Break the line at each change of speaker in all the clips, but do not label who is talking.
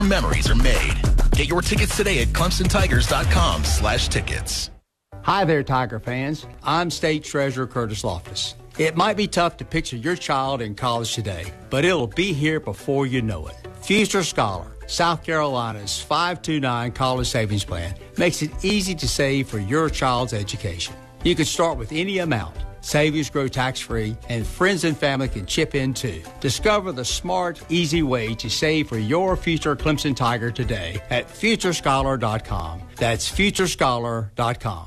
Memories are made. Get your tickets today at ClemsonTigers.com/tickets.
Hi there, Tiger fans. I'm State Treasurer Curtis Loftus. It might be tough to picture your child in college today, but it'll be here before you know it. Future Scholar, South Carolina's 529 college savings plan, makes it easy to save for your child's education. You can start with any amount. Savings grow tax-free, and friends and family can chip in too. Discover the smart, easy way to save for your future Clemson Tiger today at FutureScholar.com. That's FutureScholar.com.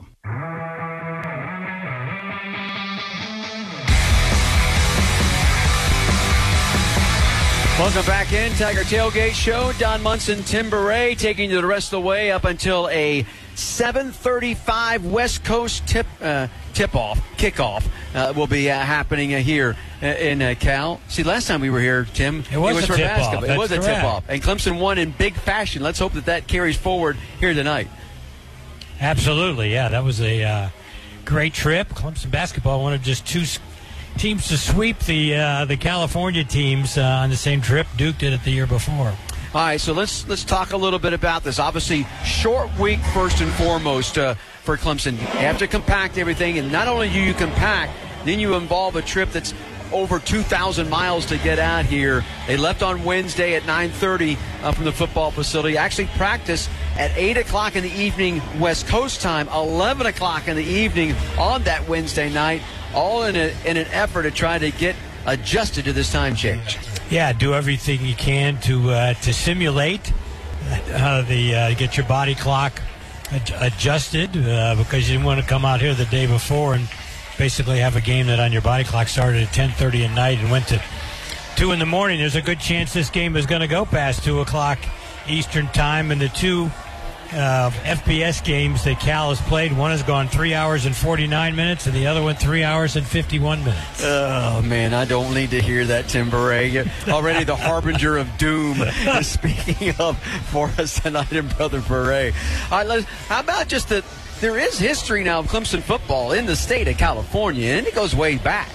Welcome back in. Tiger Tailgate Show. Don Munson, Tim Beret taking you the rest of the way up until a 7:35 West Coast kickoff will be happening here in Cal. See, last time we were here, Tim,
it was
for basketball. It was a tip-off. And Clemson won in big fashion. Let's hope that carries forward here tonight.
Absolutely, yeah. That was a great trip. Clemson basketball, one of just two teams to sweep the California teams on the same trip. Duke did it the year before.
All right, so let's talk a little bit about this. Obviously, short week first and foremost for Clemson. You have to compact everything, and not only do you compact, then you involve a trip that's over 2,000 miles to get out here. They left on Wednesday at 9:30 from the football facility. Actually practice at 8 o'clock in the evening West Coast time, 11 o'clock in the evening on that Wednesday night, all in an effort to try to get adjusted to this time change.
Yeah, do everything you can to simulate get your body clock adjusted because you didn't want to come out here the day before and basically have a game that on your body clock started at 10:30 at night and went to 2 in the morning. There's a good chance this game is going to go past 2 o'clock Eastern time, and the two FBS games that Cal has played, one has gone 3 hours and 49 minutes, and the other one 3 hours and 51 minutes.
Oh, man, I don't need to hear that, Tim Beret. You're already the harbinger of doom speaking of for us tonight in Brother Beret. All right, how about just there is history now of Clemson football in the state of California, and it goes way back.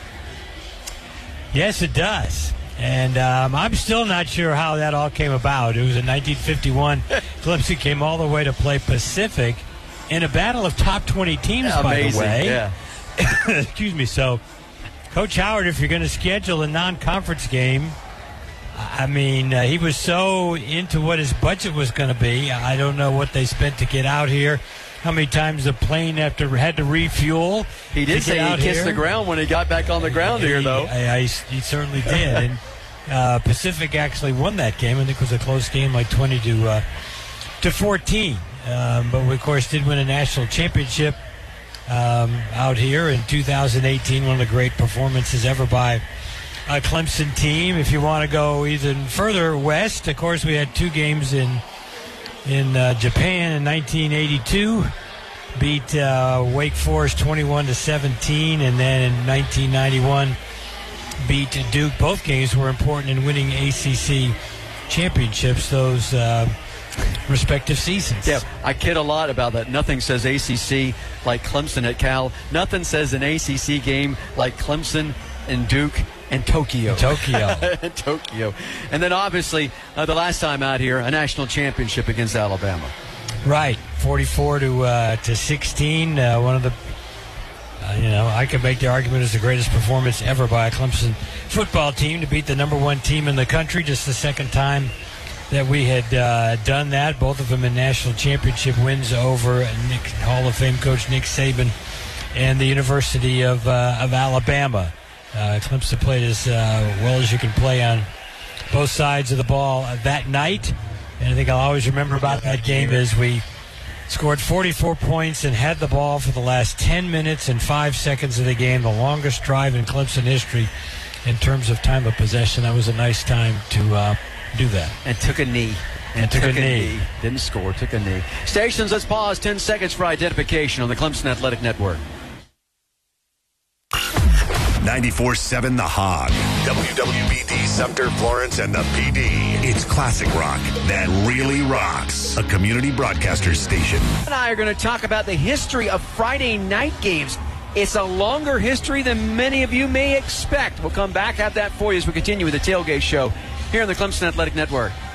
Yes, it does. And I'm still not sure how that all came about. It was in 1951. Clemson came all the way to play Pacific in a battle of top 20 teams, by the way.
Yeah.
Excuse me. So, Coach Howard, if you're going to schedule a non-conference game, I mean, he was so into what his budget was going to be. I don't know what they spent to get out here. How many times the plane had to refuel?
He did say he kissed the ground when he got back on the ground here, though.
He certainly did. And Pacific actually won that game. I think it was a close game, like 20 to 14. But we, of course, did win a national championship out here in 2018. One of the great performances ever by a Clemson team. If you want to go even further west, of course, we had two games in Japan in 1982, beat Wake Forest 21-17, and then in 1991 beat Duke. Both games were important in winning ACC championships those respective seasons.
Yeah, I kid a lot about that. Nothing says ACC like Clemson at Cal. Nothing says an ACC game like Clemson and Duke and Tokyo. Tokyo. And then obviously the last time out here, a national championship against Alabama.
Right, 44 to 16. One of the, I can make the argument it's the greatest performance ever by a Clemson football team to beat the number one team in the country. Just the second time that we had done that. Both of them in national championship wins over Hall of Fame coach Nick Saban and the University of Alabama. Clemson played as well as you can play on both sides of the ball that night. And I think I'll always remember about that game is we scored 44 points and had the ball for the last 10 minutes and 5 seconds of the game, the longest drive in Clemson history in terms of time of possession. That was a nice time to do that.
And took a knee.
Took a knee.
Didn't score, took a knee. Stations, let's pause 10 seconds for identification on the Clemson Athletic Network.
94.7 The Hog, WWBD Sumter, Florence, and the PD. It's classic rock that really rocks. A community broadcaster station.
And I are going to talk about the history of Friday night games. It's a longer history than many of you may expect. We'll come back, have that for you as we continue with the Tailgate Show here on the Clemson Athletic Network.